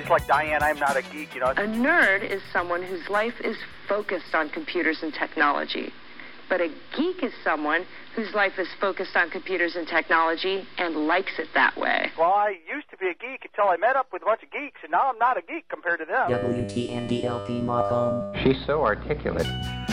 just like Diane, I'm not a geek, you know. A nerd is someone whose life is focused on computers and technology. But a geek is someone whose life is focused on computers and technology and likes it that way. Well, I used to be a geek until I met up with a bunch of geeks, and now I'm not a geek compared to them. WTNDLP Macomb. She's so articulate.